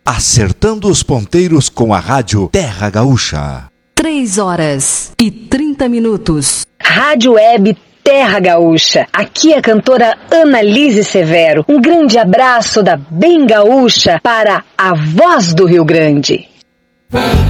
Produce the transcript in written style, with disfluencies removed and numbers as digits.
acertando os ponteiros com a rádio Terra Gaúcha. 3h30. Rádio Web Terra Gaúcha. Aqui é a cantora Annalise Severo. Um grande abraço da Bem Gaúcha para a voz do Rio Grande.